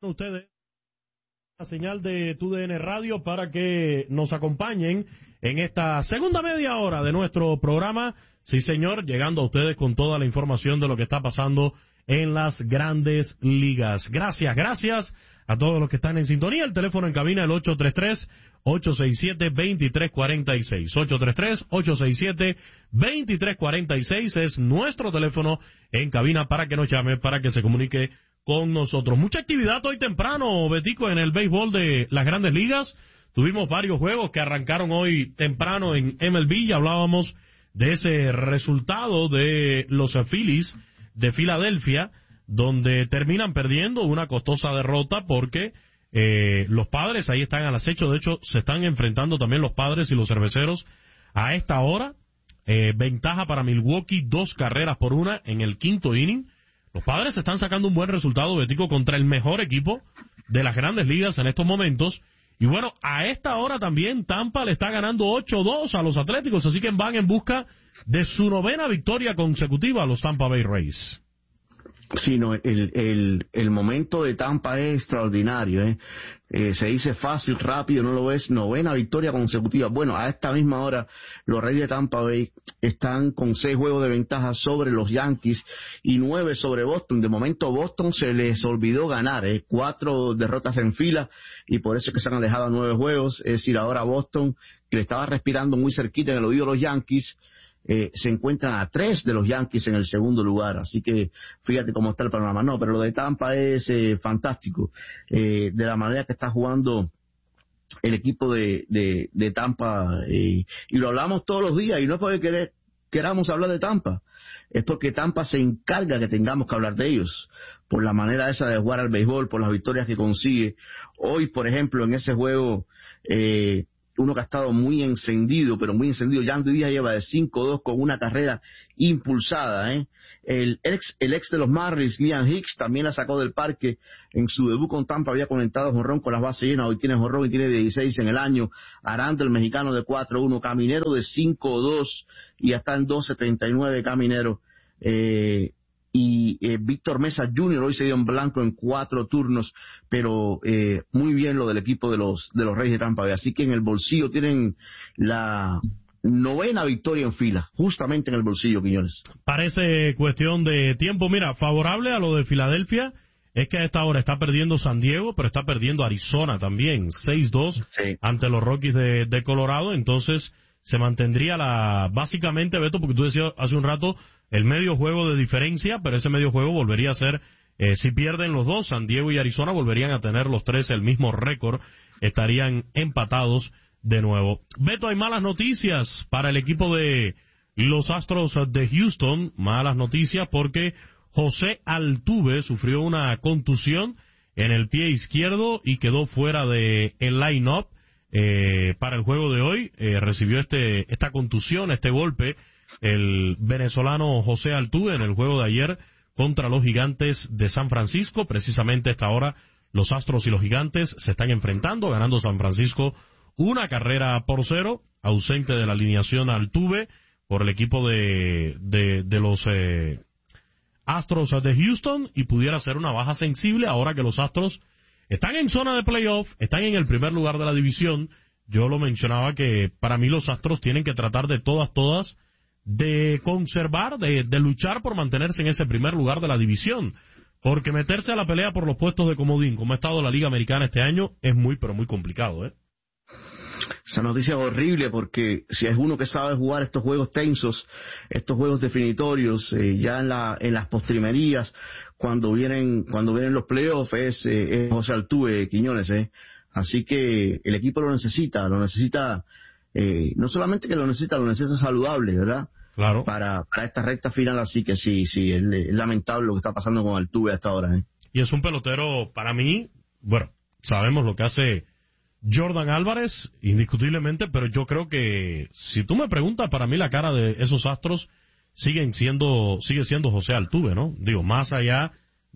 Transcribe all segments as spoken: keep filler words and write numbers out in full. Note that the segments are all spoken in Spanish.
Ustedes la señal de Tu D N Radio para que nos acompañen en esta segunda media hora de nuestro programa. Sí, señor, llegando a ustedes con toda la información de lo que está pasando en las grandes ligas. Gracias, gracias a todos los que están en sintonía. El teléfono en cabina, el ocho tres tres, ocho seis siete, dos tres cuatro seis. ocho tres tres, ocho seis siete, dos tres cuatro seis es nuestro teléfono en cabina para que nos llame, para que se comunique con nosotros. Mucha actividad hoy temprano, Betico, en el béisbol de las grandes ligas. Tuvimos varios juegos que arrancaron hoy temprano en M L B. Ya hablábamos de ese resultado de los Phillies de Filadelfia, donde terminan perdiendo una costosa derrota porque eh, los Padres ahí están al acecho. De hecho, se están enfrentando también los Padres y los Cerveceros a esta hora. Eh, ventaja para Milwaukee, dos carreras por una en el quinto inning. Los Padres están sacando un buen resultado, Betico, contra el mejor equipo de las grandes ligas en estos momentos. Y bueno, a esta hora también Tampa le está ganando ocho dos a los Atléticos, así que van en busca de su novena victoria consecutiva a los Tampa Bay Rays. Sí, no, el, el, el momento de Tampa es extraordinario, ¿eh? Eh, se dice fácil, rápido, no lo es. Novena victoria consecutiva. Bueno, a esta misma hora los Reyes de Tampa Bay están con seis juegos de ventaja sobre los Yankees y nueve sobre Boston. De momento Boston se les olvidó ganar, ¿eh? Cuatro derrotas en fila y por eso es que se han alejado a nueve juegos. Es decir, ahora Boston, que le estaba respirando muy cerquita en el oído de los Yankees, Eh, se encuentran a tres de los Yankees en el segundo lugar, así que fíjate cómo está el panorama. No, pero lo de Tampa es eh, fantástico, eh, de la manera que está jugando el equipo de, de, de Tampa, eh, y lo hablamos todos los días, y no es porque querer, queramos hablar de Tampa, es porque Tampa se encarga que tengamos que hablar de ellos, por la manera esa de jugar al béisbol, por las victorias que consigue. Hoy, por ejemplo, en ese juego, eh, uno que ha estado muy encendido, pero muy encendido. Yandy Díaz lleva de cinco dos con una carrera impulsada, ¿eh? El ex, el ex de los Marlins, Liam Hicks, también la sacó del parque en su debut con Tampa, había conectado jonrón con las bases llenas, hoy tiene jonrón y tiene dieciséis en el año. Aranda, el mexicano, de cuatro uno, Caminero de cinco dos y hasta en dos setenta y nueve Caminero. Eh, y eh, Víctor Mesa junior hoy se dio en blanco en cuatro turnos, pero eh, muy bien lo del equipo de los de los Reyes de Tampa Bay, así que en el bolsillo tienen la novena victoria en fila, justamente en el bolsillo, Quiñones. Parece cuestión de tiempo. Mira, favorable a lo de Filadelfia es que a esta hora está perdiendo San Diego, pero está perdiendo Arizona también, seis dos sí, ante los Rockies de, de Colorado. Entonces se mantendría la, básicamente, Beto, porque tú decías hace un rato, el medio juego de diferencia, pero ese medio juego volvería a ser, eh, si pierden los dos, San Diego y Arizona volverían a tener los tres el mismo récord, estarían empatados de nuevo. Beto, hay malas noticias para el equipo de los Astros de Houston, malas noticias porque José Altuve sufrió una contusión en el pie izquierdo y quedó fuera de el line-up eh, para el juego de hoy. Eh, recibió este esta contusión, este golpe, el venezolano José Altuve en el juego de ayer contra los Gigantes de San Francisco. Precisamente a esta hora los Astros y los Gigantes se están enfrentando, ganando San Francisco una carrera por cero, ausente de la alineación Altuve por el equipo de de, de los eh, Astros de Houston, y pudiera ser una baja sensible ahora que los Astros están en zona de playoff, están en el primer lugar de la división. Yo lo mencionaba que para mí los Astros tienen que tratar de todas, todas de conservar, de, de luchar por mantenerse en ese primer lugar de la división, porque meterse a la pelea por los puestos de comodín, como ha estado la Liga Americana este año, es muy, pero muy complicado, ¿eh? Esa noticia es horrible porque si es uno que sabe jugar estos juegos tensos, estos juegos definitorios, eh, ya en la en las postrimerías, cuando vienen cuando vienen los playoffs, es, eh, es José Altuve, Quiñones, eh. Así que el equipo lo necesita, lo necesita, eh, no solamente que lo necesita, lo necesita saludable, ¿verdad? Claro. Para, para esta recta final, así que sí, sí, es, es lamentable lo que está pasando con Altuve hasta ahora, ¿eh? Y es un pelotero, para mí, bueno, sabemos lo que hace Jordan Álvarez, indiscutiblemente, pero yo creo que, si tú me preguntas, para mí la cara de esos Astros siguen siendo, sigue siendo José Altuve, ¿no? Digo, más allá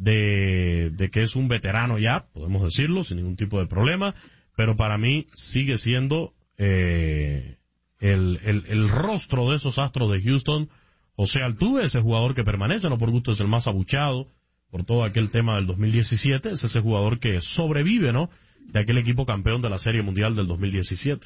de, de que es un veterano ya, podemos decirlo, sin ningún tipo de problema, pero para mí sigue siendo eh, el, el, el rostro de esos Astros de Houston, José Altuve, ese jugador que permanece, no por gusto es el más abuchado, por todo aquel tema del dos mil diecisiete. Es ese jugador que sobrevive, ¿no?, de aquel equipo campeón de la Serie Mundial del dos mil diecisiete.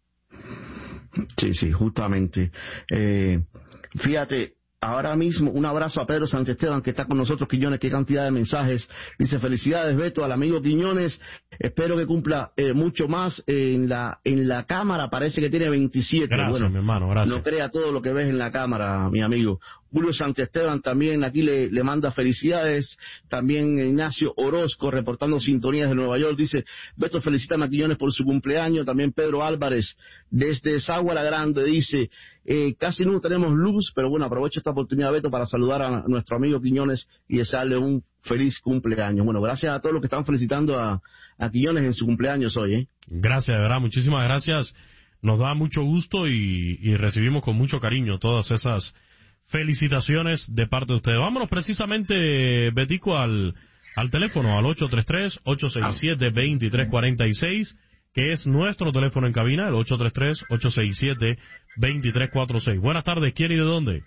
Sí, sí, justamente. Eh, fíjate, ahora mismo un abrazo a Pedro Santesteban, que está con nosotros. Quiñones, qué cantidad de mensajes. Dice: felicidades, Beto, al amigo Quiñones, espero que cumpla eh, mucho más. Eh, en la en la cámara parece que tiene veintisiete. Gracias, bueno, mi hermano, gracias. No crea todo lo que ves en la cámara, mi amigo. Julio Santesteban también aquí le, le manda felicidades. También Ignacio Orozco, reportando sintonías de Nueva York, dice: Beto, felicita a Quiñones por su cumpleaños. También Pedro Álvarez, desde Sagua la Grande, dice: eh, casi no tenemos luz, pero bueno, aprovecho esta oportunidad, Beto, para saludar a nuestro amigo Quiñones y desearle un feliz cumpleaños. Bueno, gracias a todos los que están felicitando a, a Quiñones en su cumpleaños hoy, ¿eh? Gracias, de verdad, muchísimas gracias. Nos da mucho gusto y, y recibimos con mucho cariño todas esas felicitaciones de parte de ustedes. Vámonos precisamente, Betico, al, al teléfono, al ocho tres tres, ocho seis siete, dos tres cuatro seis, que es nuestro teléfono en cabina, el ocho tres tres, ocho seis siete, dos tres cuatro seis. Buenas tardes, ¿quién y de dónde?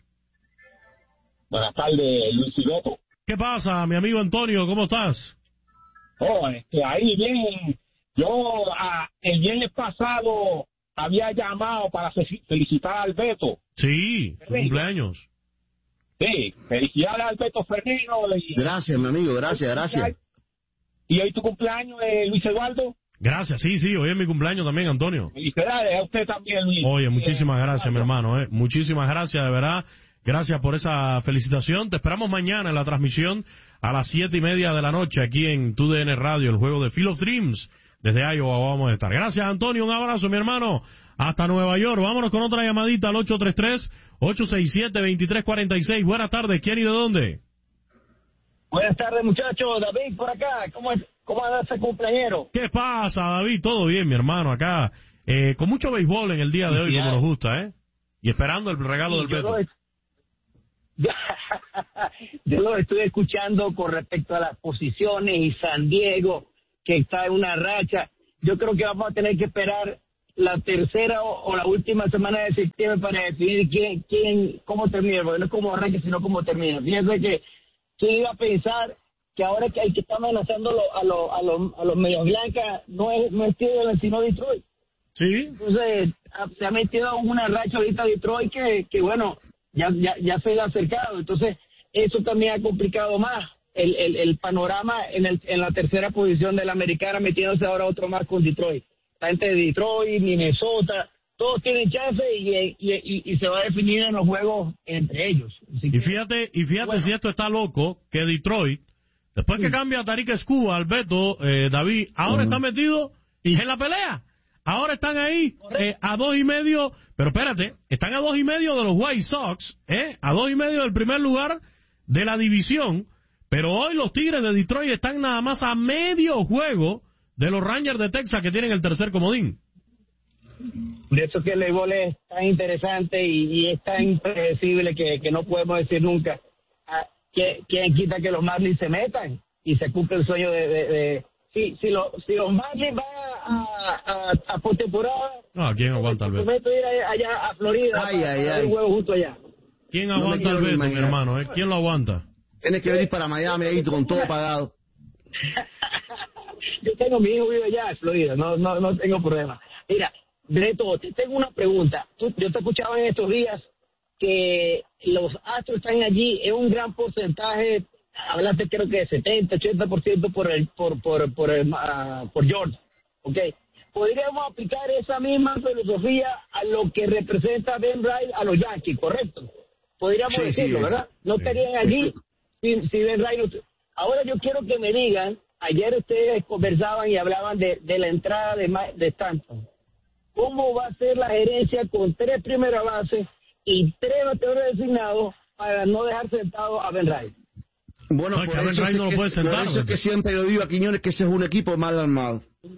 Buenas tardes, Luis y Beto. ¿Qué pasa, mi amigo Antonio? ¿Cómo estás? Oh, este, ahí bien. Yo ah, el viernes pasado había llamado para felicitar al Beto. Sí, su cumpleaños. Sí, felicidades al Beto Ferrero. Y, gracias, mi amigo, gracias, gracias. ¿Y hoy tu cumpleaños, eh, Luis Eduardo? Gracias, sí, sí, hoy es mi cumpleaños también, Antonio. Felicidades a usted también, Luis. Oye, muchísimas gracias, mi hermano, eh. Muchísimas gracias, de verdad. Gracias por esa felicitación. Te esperamos mañana en la transmisión a las siete y media de la noche aquí en Tu D N Radio, el juego de Field of Dreams. Desde Iowa vamos a estar. Gracias, Antonio. Un abrazo, mi hermano. Hasta Nueva York. Vámonos con otra llamadita al ocho tres tres, ocho seis siete, dos tres cuatro seis. Buenas tardes. ¿Quién y de dónde? Buenas tardes, muchachos. David, por acá. ¿Cómo es, cómo anda ese cumpleañero? ¿Qué pasa, David? Todo bien, mi hermano. Acá, eh, con mucho béisbol en el día de hoy, sí, como nos gusta, ¿eh? Y esperando el regalo sí, del Beto. Yo lo estoy escuchando con respecto a las posiciones y San Diego, que está en una racha. Yo creo que vamos a tener que esperar la tercera o, o la última semana de septiembre para definir quién, quién, cómo termina, porque no es como arranque, sino cómo termina. Fíjense que quién iba a pensar que ahora que hay que estar amenazando a los a los a los medios blancas no es no es Cleveland, sino Detroit. Sí. Entonces se ha metido en una racha ahorita Detroit que que bueno ya ya ya se ha acercado. Entonces eso también ha complicado más el el, el panorama en el en la tercera posición de la americana, metiéndose ahora otro más con Detroit. La gente de Detroit, Minnesota, todos tienen chance y, y, y, y se va a definir en los juegos entre ellos. Así que, y fíjate, y fíjate bueno. Si esto está loco, que Detroit, después que cambia a Tarik Skubal, al Beto, eh, David, ahora uh-huh. está metido en la pelea. Ahora están ahí eh, a dos y medio, pero espérate, están a dos y medio de los White Sox, eh, a dos y medio del primer lugar de la división, pero hoy los Tigres de Detroit están nada más a medio juego de los Rangers de Texas, que tienen el tercer comodín. De eso que el béisbol es tan interesante y, y es tan impredecible que, que no podemos decir nunca ah, que, quién quita que los Marlins se metan y se cumple el sueño de... de, de si, si, lo, si los Marlins van a, a, a postemporada... No, ¿quién aguanta al Beto? Prometo ir allá a Florida ay, para, ay, para ay. un juego justo allá. ¿Quién aguanta no al Beto, mi hermano? ¿eh? ¿Quién lo aguanta? Tienes que venir para Miami ahí con todo pagado. Yo tengo mi hijo vive allá en Florida, no, no, no tengo problema. Mira, Beto, te tengo una pregunta. Tú, yo te escuchaba en estos días que los Astros están allí en un gran porcentaje, hablaste creo que de setenta, ochenta por ciento por el, por, por, por el, uh, por George, ¿ok? Podríamos aplicar esa misma filosofía a lo que representa Ben Wright a los Yankees, ¿correcto? Podríamos sí, decirlo, sí, ¿verdad? No estarían allí si, si Ben Wright no... Ahora yo quiero que me digan, ayer ustedes conversaban y hablaban de, de la entrada de, de Stanton. ¿Cómo va a ser la gerencia con tres primeras bases y tres bateadores designados para no dejar sentado a Ben Wright? Bueno, no, por, eso eso es no que, puede sentar, por eso es que siempre lo digo a Quiñones que ese es un equipo mal armado.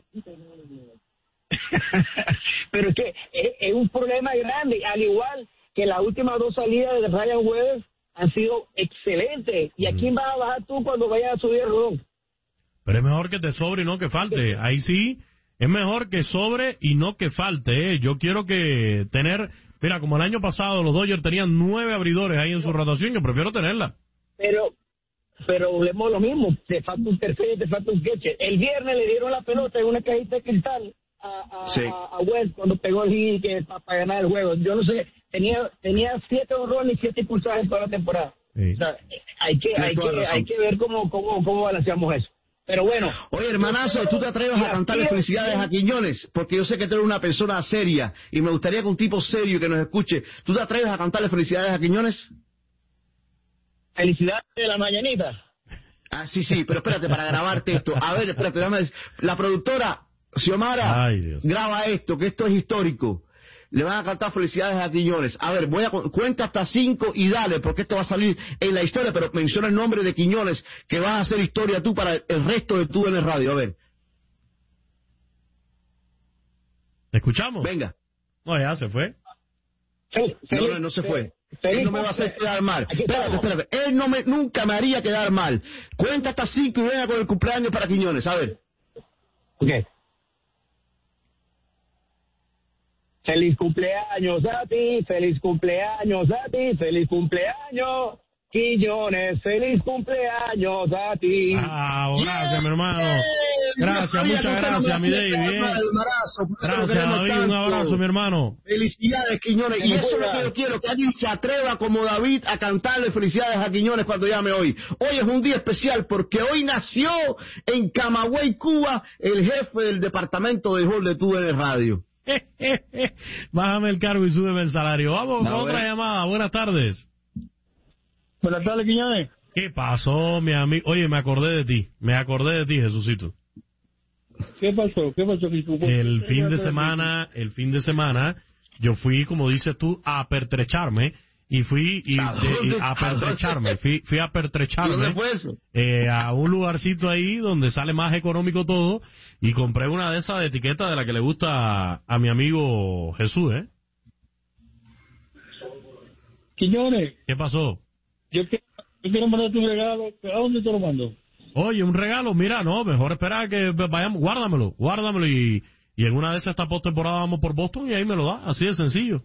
Pero es que es, es un problema grande, al igual que las últimas dos salidas de Ryan Weber han sido excelentes. ¿Y a quién vas a bajar tú cuando vayas a subir el rodón? Pero es mejor que te sobre y no que falte. Ahí sí, es mejor que sobre y no que falte. ¿eh? Yo quiero que tener... Mira, como el año pasado los Dodgers tenían nueve abridores ahí en su rotación, yo prefiero tenerla. Pero pero volvemos a lo mismo, te falta un tercero y te falta un catcher. El viernes le dieron la pelota en una cajita de cristal a, a, sí. a, a West cuando pegó el hit que para, para ganar el juego. Yo no sé, tenía tenía siete honrones y siete impulsados en toda la temporada. Sí. O sea, hay que hay que hay que ver cómo cómo cómo balanceamos eso. Pero bueno. Oye, hermanazo, ¿tú te atreves a cantarle felicidades a Quiñones? Porque yo sé que tú eres una persona seria y me gustaría que un tipo serio que nos escuche, ¿tú te atreves a cantarle felicidades a Quiñones? Felicidades de la mañanita. Ah, sí, sí, pero espérate, para grabarte esto. A ver, espérate, déjame, la productora, Xiomara, Ay, graba esto, que esto es histórico. Le van a cantar felicidades a Quiñones. A ver, voy a cuenta hasta cinco y dale, porque esto va a salir en la historia, pero menciona el nombre de Quiñones, que vas a hacer historia tú para el resto de tu en el radio. A ver. ¿Te escuchamos? Venga. No, ya se fue. No, no, no se fue. Él no me va a hacer quedar mal. Espérate, espérate. Él no me, nunca me haría quedar mal. Cuenta hasta cinco y venga con el cumpleaños para Quiñones. A ver. Ok. Feliz cumpleaños a ti, feliz cumpleaños a ti, feliz cumpleaños, Quiñones, feliz cumpleaños a ti. Ah, gracias, mi hermano. Gracias, muchas gracias, mi David. Gracias, David, un abrazo, mi hermano. Felicidades, Quiñones. Y eso es lo que yo quiero, que alguien se atreva como David a cantarle felicidades a Quiñones cuando llame hoy. Hoy es un día especial porque hoy nació en Camagüey, Cuba, el jefe del departamento de béisbol de T U D N Radio. Bájame el cargo y súbeme el salario. Vamos no, con otra bueno. llamada. Buenas tardes. Buenas tardes, Quiñones. ¿Qué pasó, mi amigo? Oye, me acordé de ti. Me acordé de ti, Jesucito. ¿Qué pasó? ¿Qué pasó? El fin de semana, el fin de semana, yo fui, como dices tú, a pertrecharme. Y fui y, ¿A, de, y a pertrecharme, fui, fui a pertrecharme. ¿Dónde fue eso? Eh, a un lugarcito ahí donde sale más económico todo y compré una de esas de etiqueta de la que le gusta a, a mi amigo Jesús, ¿eh? Quiñones. ¿Qué pasó? Yo quiero, yo quiero mandarte un regalo. ¿A dónde te lo mando? Oye, un regalo, mira, no, mejor esperar que vayamos, guárdamelo, guárdamelo y, y en una de esas esta postemporada vamos por Boston y ahí me lo da, así de sencillo.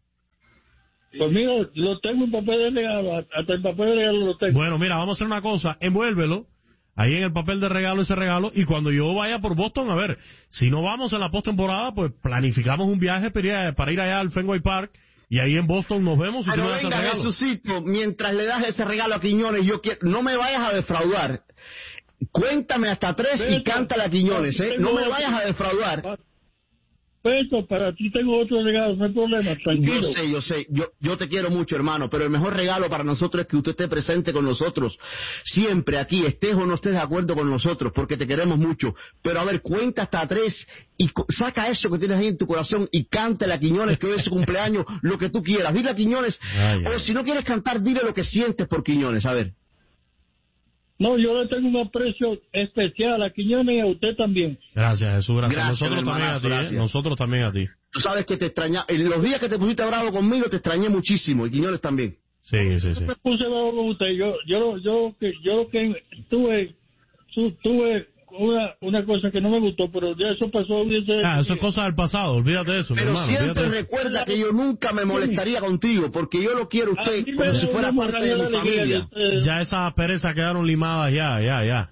Pues mira, lo tengo en papel de regalo, hasta el papel de regalo lo tengo. Bueno, mira, vamos a hacer una cosa, envuélvelo ahí en el papel de regalo ese regalo y cuando yo vaya por Boston, a ver, si no vamos en la postemporada, pues planificamos un viaje para ir, para ir allá al Fenway Park y ahí en Boston nos vemos y Pero tú me das el venga, regalo. Jesucito, mientras le das ese regalo a Quiñones, yo quiero, no me vayas a defraudar. Cuéntame hasta tres y cántale a Quiñones, ¿eh? No me vayas a defraudar. Perfecto, para ti tengo otro regalo, no hay problema, tranquilo. Yo sé, yo sé, yo, yo te quiero mucho, hermano, pero el mejor regalo para nosotros es que usted esté presente con nosotros, siempre aquí, estés o no estés de acuerdo con nosotros, porque te queremos mucho. Pero a ver, cuenta hasta tres y saca eso que tienes ahí en tu corazón y cántale a Quiñones que hoy es su cumpleaños, lo que tú quieras. Dile a Quiñones, ay, o ay. si no quieres cantar, dile lo que sientes por Quiñones, a ver. No, yo le tengo un aprecio especial a Quiñones y a usted también. Gracias, Jesús, gracias. Gracias, Nosotros también a hermanazo, ti, ¿eh? gracias. Nosotros también a ti. Tú sabes que te extraña, en los días que te pusiste bravo conmigo te extrañé muchísimo, y Quiñones también. Sí, sí, sí. Yo me puse bravo con usted, yo, yo, yo, que yo que tuve, tu- tuve una, una cosa que no me gustó, pero ya eso pasó. Desde Ah, eso es cosa del pasado, olvídate de eso, mi Pero hermano. siempre olvídate de eso. recuerda que yo nunca me molestaría contigo, porque yo lo quiero a usted A mí me como da si fuera una parte de mi hemorragia de familia. alegría, Ya esas perezas quedaron limadas, ya, ya, ya.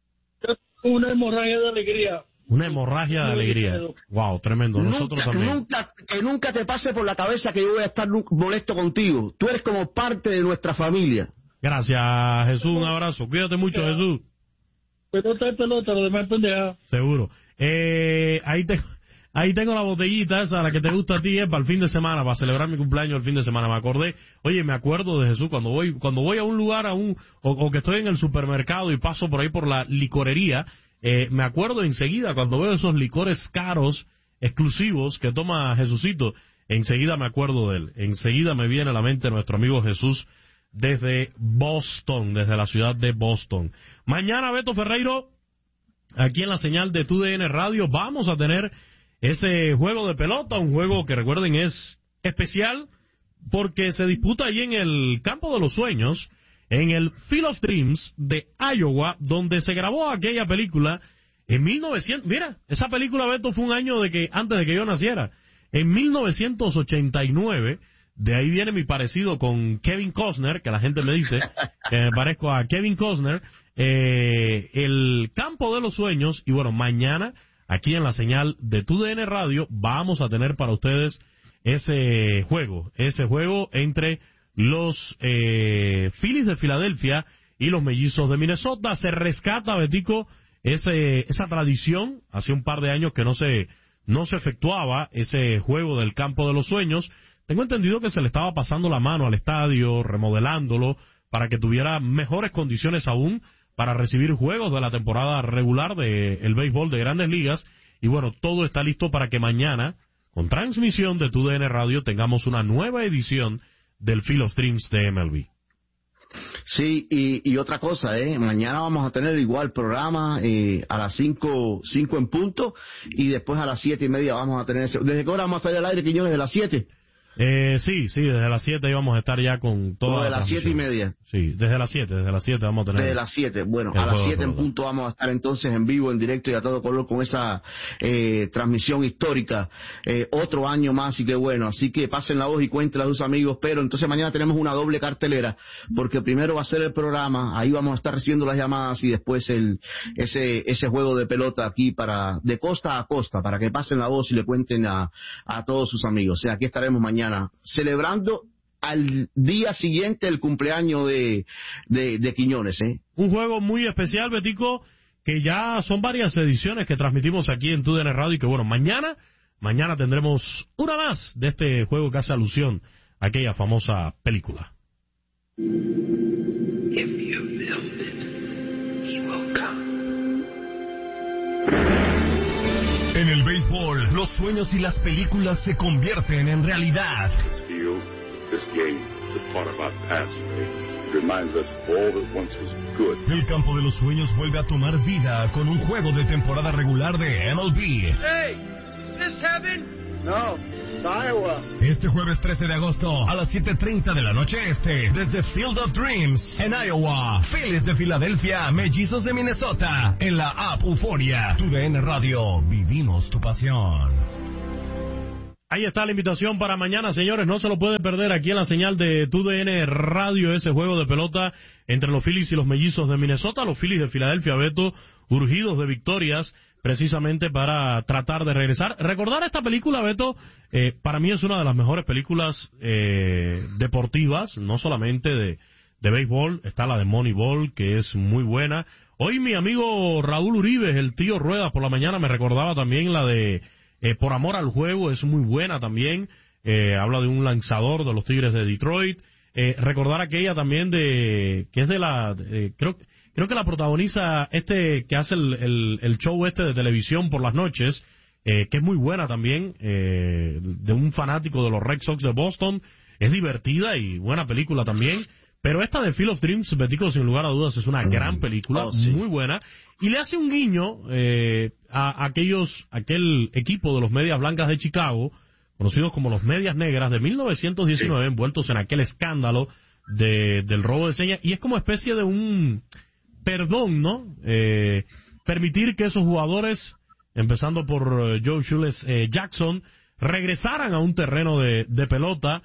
una hemorragia de alegría. Una hemorragia de alegría. Wow, tremendo. Nosotros Nunca, también. nunca, que nunca te pase por la cabeza que yo voy a estar nu- molesto contigo. Tú eres como parte de nuestra familia. Gracias, Jesús. Un abrazo. Cuídate mucho, Jesús. Pero esta pelota, lo demás pendeja. Seguro. Eh, ahí, te, ahí tengo la botellita esa, la que te gusta a ti, eh, para el fin de semana, para celebrar mi cumpleaños el fin de semana. Me acordé, oye, me acuerdo de Jesús cuando voy cuando voy a un lugar, a un o, o que estoy en el supermercado y paso por ahí por la licorería, eh, me acuerdo enseguida cuando veo esos licores caros, exclusivos, que toma Jesucito, enseguida me acuerdo de él. Enseguida me viene a la mente nuestro amigo Jesús desde Boston, desde la ciudad de Boston. Mañana, Beto Ferreiro, aquí en la señal de T U D N Radio, vamos a tener ese juego de pelota, un juego que recuerden es especial porque se disputa allí en el Campo de los Sueños, en el Field of Dreams de Iowa, donde se grabó aquella película en mil novecientos. Mira, esa película, Beto, fue un año de que antes de que yo naciera. En mil novecientos ochenta y nueve de ahí viene mi parecido con Kevin Costner, que la gente me dice que me parezco a Kevin Costner. Eh, el campo de los sueños, y bueno, mañana aquí en la señal de T U D N Radio vamos a tener para ustedes ese juego, ese juego entre los eh, Phillies de Filadelfia y los Mellizos de Minnesota. Se rescata, Betico, ese, esa tradición, hace un par de años que no se, no se efectuaba ese juego del campo de los sueños. Tengo entendido que se le estaba pasando la mano al estadio, remodelándolo, para que tuviera mejores condiciones aún para recibir juegos de la temporada regular del béisbol de Grandes Ligas. Y bueno, todo está listo para que mañana, con transmisión de T U D N Radio, tengamos una nueva edición del Field of Dreams de M L B. Sí, y, y otra cosa, ¿eh? Mañana vamos a tener igual programa eh, a las cinco, cinco en punto, y después a las siete y media vamos a tener ese. ¿Desde qué hora vamos a salir al aire, Quiñones? ¿De las siete? Eh, sí, sí, desde las siete íbamos a estar ya con toda Desde las siete y media. Sí, desde las siete, desde las siete vamos a tener. Desde las siete, bueno, a las siete en punto vamos a estar entonces en vivo, en directo y a todo color con esa eh, transmisión histórica. Eh, otro año más, y qué bueno. Así que pasen la voz y cuéntenla a sus amigos. Pero entonces mañana tenemos una doble cartelera, porque primero va a ser el programa, ahí vamos a estar recibiendo las llamadas, y después el ese ese juego de pelota aquí para de costa a costa, para que pasen la voz y le cuenten a, a todos sus amigos. O sea, aquí estaremos mañana celebrando al día siguiente el cumpleaños de, de, de Quiñones, ¿eh? Un juego muy especial, Betico, que ya son varias ediciones que transmitimos aquí en T U D N Radio, y que bueno, mañana, mañana tendremos una más de este juego que hace alusión a aquella famosa película. If you build it, he will come. En el béisbol, los sueños y las películas se convierten en realidad. This game is a part of our past, Ray. It reminds us all that once was good. El campo de los sueños vuelve a tomar vida con un juego de temporada regular de M L B. Hey, is this heaven? No, it's Iowa. Este jueves trece de agosto a las siete treinta de la noche este, desde Field of Dreams en Iowa. Phillies de Filadelfia, Mellizos de Minnesota, en la app Euforia. T U D N Radio, vivimos tu pasión. Ahí está la invitación para mañana, señores. No se lo puede perder aquí en la señal de T U D N Radio, ese juego de pelota entre los Phillies y los Mellizos de Minnesota. Los Phillies de Filadelfia, Beto, urgidos de victorias precisamente para tratar de regresar. Recordar esta película, Beto, eh, para mí es una de las mejores películas eh, deportivas, no solamente de, de béisbol. Está la de Moneyball, que es muy buena. Hoy mi amigo Raúl Uribe, el tío Ruedas, por la mañana me recordaba también la de Eh, Por Amor al Juego, es muy buena también. Eh, habla de un lanzador de los Tigres de Detroit. Eh, recordar aquella también de, que es de la, eh, creo, creo que la protagoniza este que hace el, el, el show este de televisión por las noches, eh, que es muy buena también, eh, de un fanático de los Red Sox de Boston. Es divertida y buena película también. Pero esta de Field of Dreams, Betico, sin lugar a dudas, es una gran película, oh, sí. muy buena, y le hace un guiño eh, a aquellos, aquel equipo de los Medias Blancas de Chicago, conocidos como los Medias Negras, de mil novecientos diecinueve, sí. envueltos en aquel escándalo de, del robo de señas, y es como especie de un perdón, ¿no? Eh, permitir que esos jugadores, empezando por uh, Joe Shoeless eh, Jackson, regresaran a un terreno de, de pelota.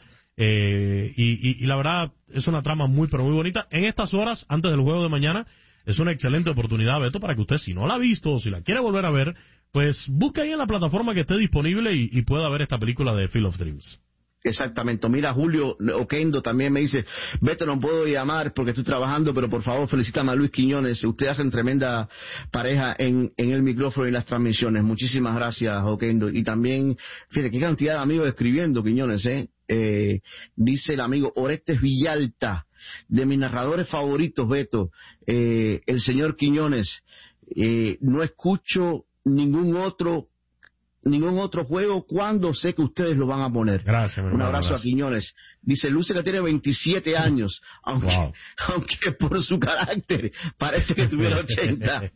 Eh, y, y, y la verdad es una trama muy pero muy bonita. En estas horas, antes del juego de mañana, es una excelente oportunidad, Beto, para que usted, si no la ha visto o si la quiere volver a ver, pues busque ahí en la plataforma que esté disponible y, y pueda ver esta película de Field of Dreams. Exactamente. Mira, Julio Oquendo también me dice, Beto, no puedo llamar porque estoy trabajando, pero por favor felicítame a Luis Quiñones. Ustedes hacen tremenda pareja en, en el micrófono y las transmisiones. Muchísimas gracias, Oquendo. Y también, fíjate, qué cantidad de amigos escribiendo, Quiñones, ¿eh? Eh, dice el amigo Orestes Villalta, de mis narradores favoritos, Beto, eh, el señor Quiñones. Eh, no escucho ningún otro ningún otro juego cuando sé que ustedes lo van a poner. Gracias, mi hermano. Un abrazo gracias. a Quiñones. Dice, luce que tiene veintisiete años, aunque, wow. aunque por su carácter parece que tuviera ochenta.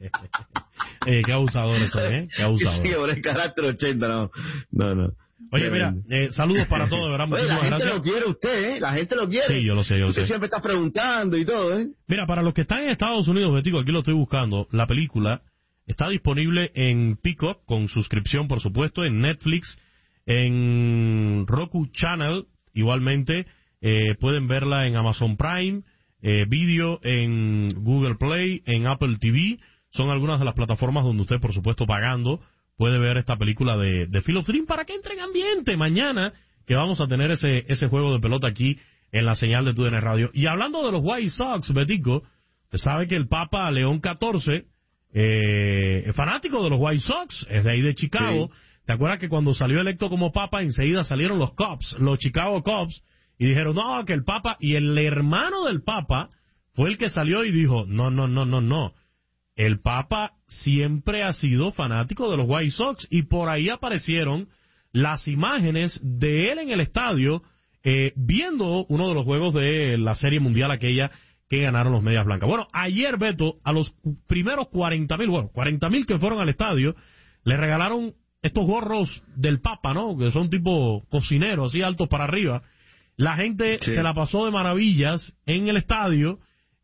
eh, qué abusador eso, ¿eh? Qué abusador. Sí, por el carácter ochenta, no, no, no. Oye, mira, eh, saludos para todos, ¿verdad? Oye, la gente gracias. lo quiere usted, ¿eh? La gente lo quiere. Sí, yo lo sé, yo lo usted sé. siempre está preguntando y todo, ¿eh? Mira, para los que están en Estados Unidos, Betico, aquí lo estoy buscando, la película está disponible en Peacock, con suscripción, por supuesto, en Netflix, en Roku Channel, igualmente eh, pueden verla en Amazon Prime eh, Video, en Google Play, en Apple T V. Son algunas de las plataformas donde usted, por supuesto, pagando, puede ver esta película de, de Field of Dreams para que entre en ambiente mañana, que vamos a tener ese ese juego de pelota aquí en la señal de T U D N Radio. Y hablando de los White Sox, Betico, usted sabe que el Papa León catorce eh, es fanático de los White Sox, es de ahí de Chicago. Sí. ¿Te acuerdas que cuando salió electo como Papa, enseguida salieron los Cubs, los Chicago Cubs, y dijeron, no, que el Papa, y el hermano del Papa fue el que salió y dijo, no, no, no, no, no. El Papa siempre ha sido fanático de los White Sox, y por ahí aparecieron las imágenes de él en el estadio, eh, viendo uno de los juegos de la Serie Mundial aquella que ganaron los Medias Blancas. Bueno, ayer, Beto, a los primeros cuarenta mil, bueno, cuarenta mil que fueron al estadio, le regalaron estos gorros del Papa, ¿no? Que son tipo cocineros, así altos para arriba. La gente sí. se la pasó de maravillas en el estadio,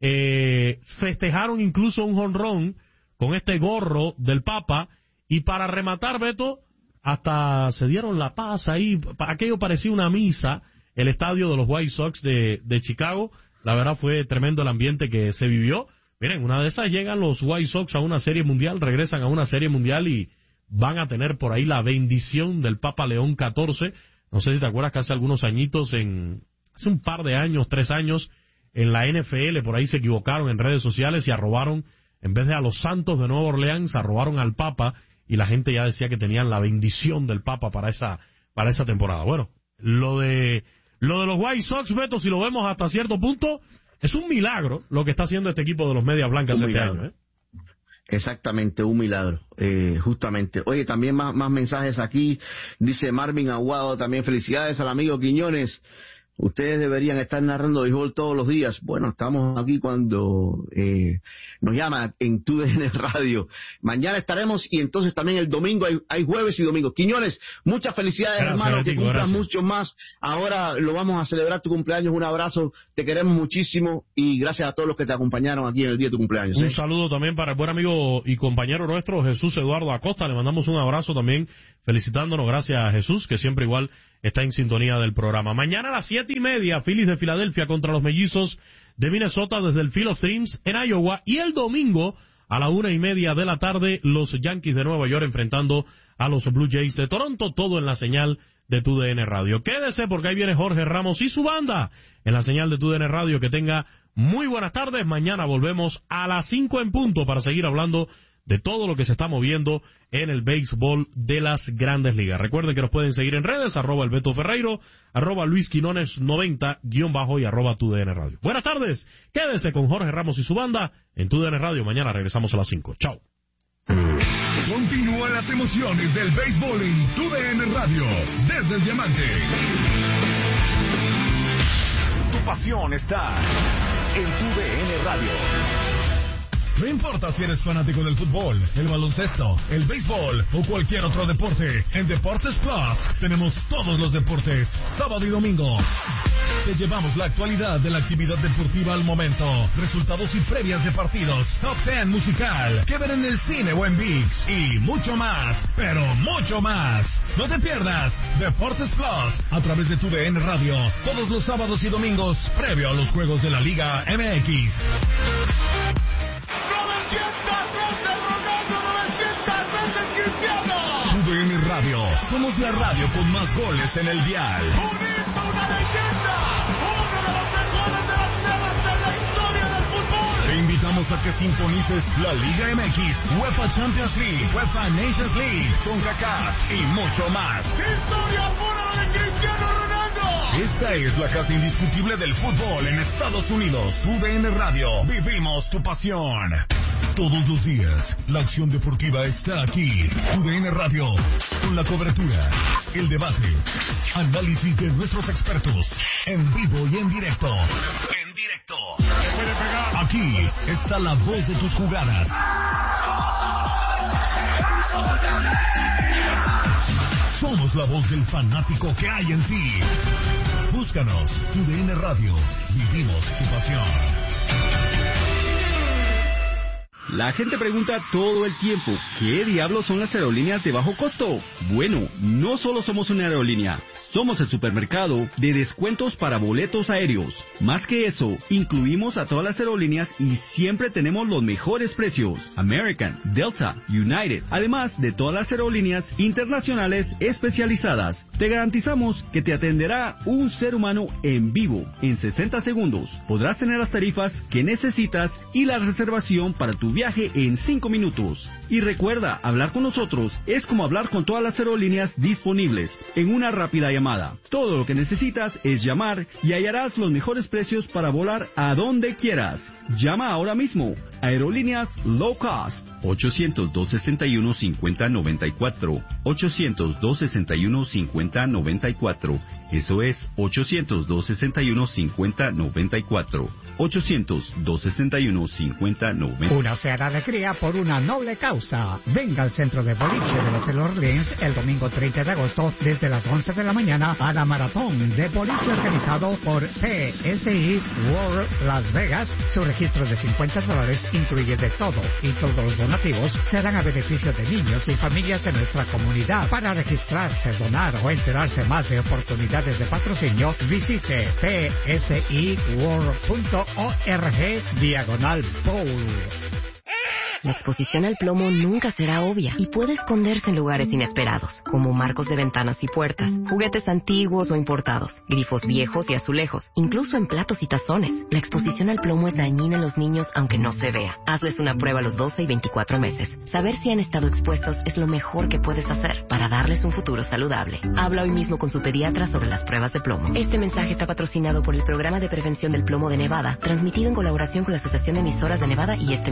eh, festejaron incluso un jonrón con este gorro del Papa, y para rematar, Beto, hasta se dieron la paz ahí, aquello parecía una misa, el estadio de los White Sox de, de Chicago. La verdad fue tremendo el ambiente que se vivió. Miren, una de esas llegan los White Sox a una serie mundial, regresan a una serie mundial y van a tener por ahí la bendición del Papa León catorce. No sé si te acuerdas que hace algunos añitos, en hace un par de años, tres años, en la N F L, por ahí se equivocaron en redes sociales y arrobaron, en vez de a los Santos de Nueva Orleans, arrobaron al Papa, y la gente ya decía que tenían la bendición del Papa para esa para esa temporada. Bueno, lo de lo de los White Sox, Beto, si lo vemos hasta cierto punto, es un milagro lo que está haciendo este equipo de los Medias Blancas este año, ¿eh? Exactamente, un milagro, eh, justamente. Oye, también más, más mensajes aquí. Dice Marvin Aguado, también felicidades al amigo Quiñones. Ustedes deberían estar narrando béisbol todos los días. Bueno, estamos aquí cuando eh, nos llama en T U D N Radio. Mañana estaremos, y entonces también el domingo hay, hay jueves y domingo. Quiñones, muchas felicidades, gracias, hermano, que cumplas mucho más. Ahora lo vamos a celebrar tu cumpleaños. Un abrazo, te queremos muchísimo, y gracias a todos los que te acompañaron aquí en el día de tu cumpleaños. ¿eh? Un saludo también para el buen amigo y compañero nuestro Jesús Eduardo Acosta. Le mandamos un abrazo también, felicitándonos. Gracias a Jesús, que siempre igual está en sintonía del programa. Mañana a las siete y media, Phillies de Filadelfia contra los Mellizos de Minnesota desde el Field of Dreams en Iowa. Y el domingo a la una y media de la tarde, los Yankees de Nueva York enfrentando a los Blue Jays de Toronto. Todo en la señal de T U D N Radio. Quédese porque ahí viene Jorge Ramos y su banda en la señal de T U D N Radio. Que tenga muy buenas tardes. Mañana volvemos a las cinco en punto para seguir hablando de todo lo que se está moviendo en el béisbol de las Grandes Ligas. Recuerden que nos pueden seguir en redes, arroba el Beto Ferreiro, arroba Luis Quinones noventa, guión bajo, y arroba T U D N Radio. Buenas tardes, quédese con Jorge Ramos y su banda en T U D N Radio. Mañana regresamos a las cinco. Chao. Continúan las emociones del béisbol en T U D N Radio, desde el Diamante. Tu pasión está en T U D N Radio. No importa si eres fanático del fútbol, el baloncesto, el béisbol o cualquier otro deporte, en Deportes Plus tenemos todos los deportes, sábado y domingo. Te llevamos la actualidad de la actividad deportiva al momento, resultados y previas de partidos, top ten musical, que ver en el cine o en ViX, y mucho más, pero mucho más. No te pierdas Deportes Plus a través de T U D N Radio, todos los sábados y domingos, previo a los juegos de la Liga M X. novecientas veces Ronaldo, novecientas veces Cristiano. T U D N Radio, somos la radio con más goles en el dial. Un himno, una leyenda, uno de los mejores de las tierras en la historia del fútbol. Te invitamos a que sintonices la Liga M X, UEFA Champions League, UEFA Nations League, CONCACAF y mucho más. Historia pura de Cristiano Ronaldo. Esta es la casa indiscutible del fútbol en Estados Unidos. T U D N Radio, vivimos tu pasión. Todos los días, la acción deportiva está aquí. T U D N Radio, con la cobertura, el debate, análisis de nuestros expertos, en vivo y en directo. En directo. Aquí está la voz de tus jugadas. Somos la voz del fanático que hay en ti. Búscanos, T U D N Radio, vivimos tu pasión. La gente pregunta todo el tiempo, ¿qué diablos son las aerolíneas de bajo costo? Bueno, no solo somos una aerolínea, somos el supermercado de descuentos para boletos aéreos. Más que eso, incluimos a todas las aerolíneas y siempre tenemos los mejores precios. American, Delta, United, además de todas las aerolíneas internacionales especializadas. Te garantizamos que te atenderá un ser humano en vivo en sesenta segundos. Podrás tener las tarifas que necesitas y la reservación para tu viaje en cinco minutos. Y recuerda, hablar con nosotros es como hablar con todas las aerolíneas disponibles en una rápida llamada. Todo lo que necesitas es llamar y hallarás los mejores precios para volar a donde quieras. Llama ahora mismo. Aerolíneas Low Cost. ochocientos, dos sesenta y uno, cincuenta noventa y cuatro. ochocientos, dos sesenta y uno, cincuenta noventa y cuatro. Eso es ochocientos, dos sesenta y uno, cincuenta noventa y cuatro. ochocientos, dos sesenta y uno, cincuenta noventa y cuatro. Una cena de alegría por una noble causa. Venga al centro de boliche del Hotel Orleans el domingo treinta de agosto desde las once de la mañana a la maratón de boliche organizado por P S I World Las Vegas. Su registro de cincuenta dólares incluye de todo y todos los donativos serán a beneficio de niños y familias de nuestra comunidad. Para registrarse, donar o enterarse más de oportunidades de patrocinio, visite p s i world punto org diagonal bowl. La exposición al plomo nunca será obvia y puede esconderse en lugares inesperados, como marcos de ventanas y puertas, juguetes antiguos o importados, grifos viejos y azulejos, incluso en platos y tazones. La exposición al plomo es dañina en los niños aunque no se vea. Hazles una prueba a los doce y veinticuatro meses. Saber si han estado expuestos es lo mejor que puedes hacer para darles un futuro saludable. Habla hoy mismo con su pediatra sobre las pruebas de plomo. Este mensaje está patrocinado por el Programa de Prevención del Plomo de Nevada, transmitido en colaboración con la Asociación de Emisoras de Nevada y este